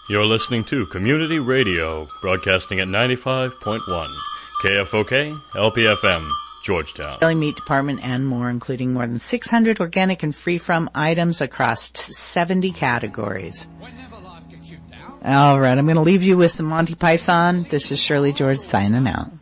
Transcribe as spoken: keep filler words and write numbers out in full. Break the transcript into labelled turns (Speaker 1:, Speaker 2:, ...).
Speaker 1: You're listening to Community Radio, broadcasting at ninety-five point one, K F O K, L P F M, Georgetown.
Speaker 2: Deli meat department and more, including more than six hundred organic and free-from items across seventy categories. All right, I'm going to leave you with some Monty Python. This is Shirley George signing out.